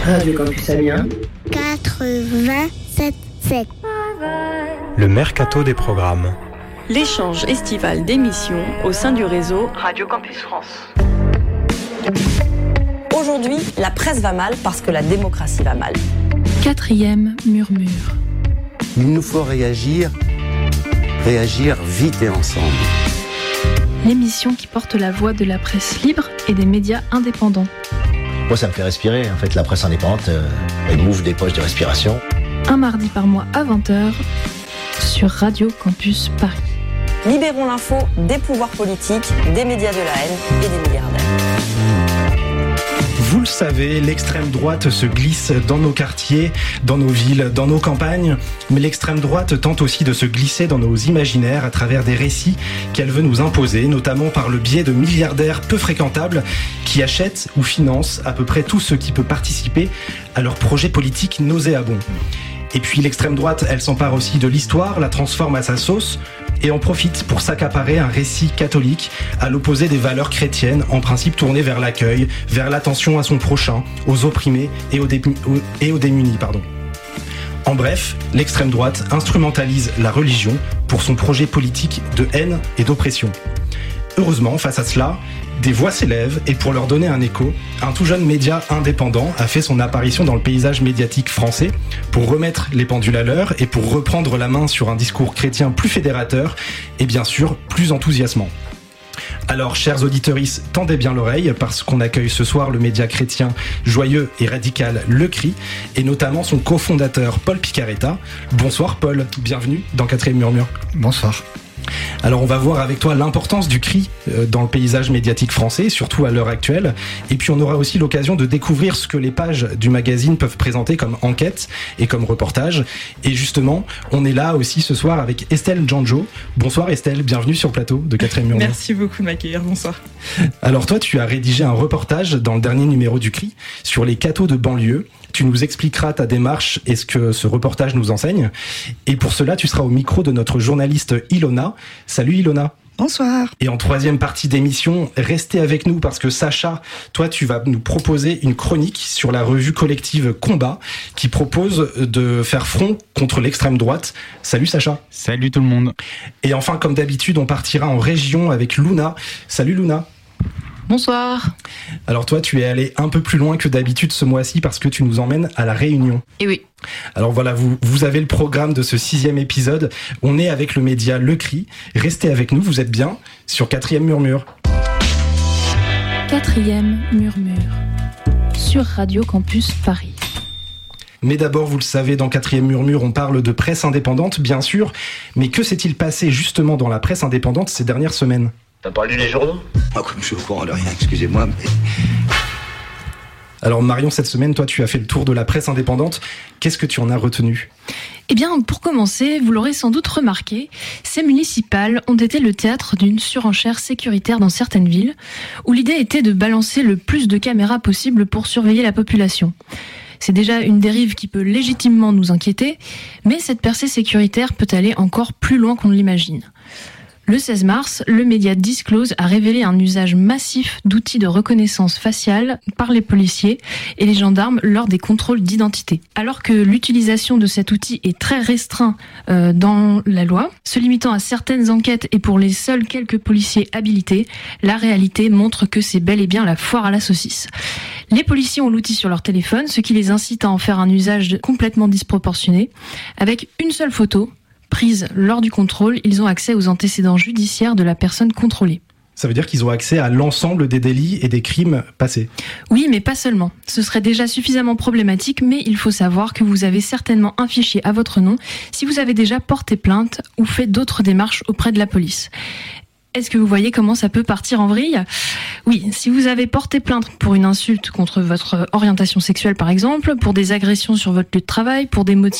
Radio Campus Amiens 87.7. Le mercato des programmes. L'échange estival d'émissions au sein du réseau Radio Campus France. Aujourd'hui, la presse va mal parce que la démocratie va mal. 4e murmure. Il nous faut réagir vite et ensemble. L'émission qui porte la voix de la presse libre et des médias indépendants. Moi, ça me fait respirer. En fait, la presse indépendante, elle m'ouvre des poches de respiration. Un mardi par mois à 20h sur Radio Campus Paris. Libérons l'info des pouvoirs politiques, des médias de la haine et des milliardaires. Vous le savez, l'extrême droite se glisse dans nos quartiers, dans nos villes, dans nos campagnes, mais l'extrême droite tente aussi de se glisser dans nos imaginaires à travers des récits qu'elle veut nous imposer, notamment par le biais de milliardaires peu fréquentables qui achètent ou financent à peu près tout ce qui peut participer à leurs projets politiques nauséabonds. Et puis l'extrême droite, elle s'empare aussi de l'histoire, la transforme à sa sauce et en profite pour s'accaparer un récit catholique à l'opposé des valeurs chrétiennes, en principe tournées vers l'accueil, vers l'attention à son prochain, aux opprimés et aux démunis. En bref, l'extrême droite instrumentalise la religion pour son projet politique de haine et d'oppression. Heureusement, face à cela, des voix s'élèvent et pour leur donner un écho, un tout jeune média indépendant a fait son apparition dans le paysage médiatique français pour remettre les pendules à l'heure et pour reprendre la main sur un discours chrétien plus fédérateur et bien sûr plus enthousiasmant. Alors, chers auditeuristes, tendez bien l'oreille parce qu'on accueille ce soir le média chrétien joyeux et radical Le Cri et notamment son cofondateur Paul Picaretta. Bonsoir Paul, bienvenue dans 4e murmure. Bonsoir. Alors on va voir avec toi l'importance du cri dans le paysage médiatique français, surtout à l'heure actuelle. Et puis on aura aussi l'occasion de découvrir ce que les pages du magazine peuvent présenter comme enquête et comme reportage. Et justement, on est là aussi ce soir avec Estelle Janjo. Bonsoir Estelle, bienvenue sur le plateau de 4e murmure. Merci beaucoup de m'accueillir, bonsoir. Alors toi, tu as rédigé un reportage dans le dernier numéro du Cri sur les cathos de banlieue. Tu nous expliqueras ta démarche et ce que ce reportage nous enseigne. Et pour cela, tu seras au micro de notre journaliste Ilona. Salut Ilona. Bonsoir. Et en troisième partie d'émission, restez avec nous parce que Sacha, toi tu vas nous proposer une chronique sur la revue collective Combat qui propose de faire front contre l'extrême droite. Salut Sacha. Salut tout le monde. Et enfin, comme d'habitude, on partira en région avec Luna. Salut Luna. Bonsoir. Alors toi, tu es allé un peu plus loin que d'habitude ce mois-ci parce que tu nous emmènes à La Réunion. Et oui. Alors voilà, vous avez le programme de ce 6e épisode. On est avec le média Le Cri. Restez avec nous, vous êtes bien sur 4e murmure. 4e murmure sur Radio Campus Paris. Mais d'abord, vous le savez, dans 4e murmure, on parle de presse indépendante, bien sûr. Mais que s'est-il passé justement dans la presse indépendante ces dernières semaines ? T'as pas lu les journaux ? Moi, comme je suis au courant de rien, excusez-moi, mais... Alors Marion, cette semaine, toi, tu as fait le tour de la presse indépendante. Qu'est-ce que tu en as retenu ? Eh bien, pour commencer, vous l'aurez sans doute remarqué, ces municipales ont été le théâtre d'une surenchère sécuritaire dans certaines villes, où l'idée était de balancer le plus de caméras possible pour surveiller la population. C'est déjà une dérive qui peut légitimement nous inquiéter, mais cette percée sécuritaire peut aller encore plus loin qu'on ne l'imagine. Le 16 mars, le média Disclose a révélé un usage massif d'outils de reconnaissance faciale par les policiers et les gendarmes lors des contrôles d'identité. Alors que l'utilisation de cet outil est très restreinte dans la loi, se limitant à certaines enquêtes et pour les seuls quelques policiers habilités, la réalité montre que c'est bel et bien la foire à la saucisse. Les policiers ont l'outil sur leur téléphone, ce qui les incite à en faire un usage complètement disproportionné. Avec une seule photo prise lors du contrôle, ils ont accès aux antécédents judiciaires de la personne contrôlée. Ça veut dire qu'ils ont accès à l'ensemble des délits et des crimes passés. Oui, mais pas seulement. Ce serait déjà suffisamment problématique, mais il faut savoir que vous avez certainement un fichier à votre nom si vous avez déjà porté plainte ou fait d'autres démarches auprès de la police. Est-ce que vous voyez comment ça peut partir en vrille ? Oui, si vous avez porté plainte pour une insulte contre votre orientation sexuelle par exemple, pour des agressions sur votre lieu de travail, pour des motifs